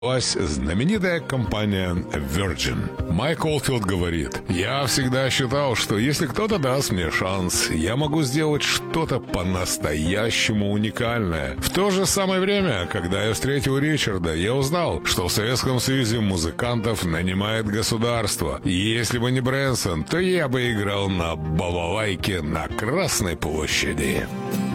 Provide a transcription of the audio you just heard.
Знаменитая компания Virgin. Майк Олдфилд говорит: «Я всегда считал, что если кто-то даст мне шанс, я могу сделать что-то по-настоящему уникальное». В то же самое время, когда я встретил Ричарда, я узнал, что в Советском Союзе музыкантов нанимает государство. И если бы не Брэнсон, то я бы играл на балалайке на Красной площади.